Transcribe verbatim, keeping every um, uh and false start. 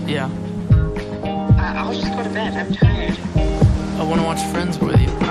Yeah. Uh, I'll just go to bed. I'm tired. I want to watch Friends with you.